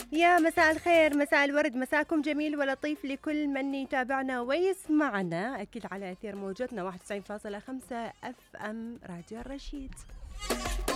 يا مساء الخير، مساء الورد، مساكم جميل ولطيف لكل من يتابعنا ويسمعنا أكيد على أثير موجتنا 91.5 اف ام راديو الرشيد.